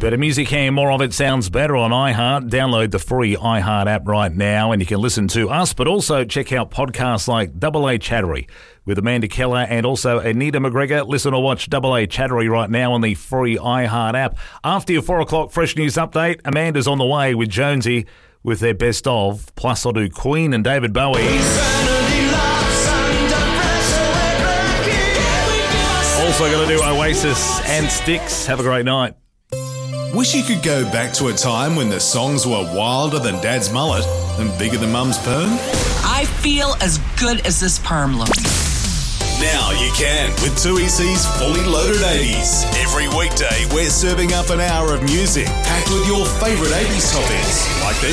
Better music and more of it sounds better on iHeart. Download the free iHeart app right now and you can listen to us, but also check out podcasts like Double A Chattery with Amanda Keller and also Anita McGregor. Listen or watch Double A Chattery right now on the free iHeart app. After your 4 o'clock Fresh News Update, Amanda's on the way with Jonesy with their best of. Plus I'll do Queen and David Bowie. Also going to do Oasis and Styx. Have a great night. Wish you could go back to a time when the songs were wilder than Dad's mullet and bigger than Mum's perm? I feel as good as this perm looks. Now you can with 2EC's Fully Loaded 80s. Every weekday we're serving up an hour of music packed with your favourite 80s topics like these.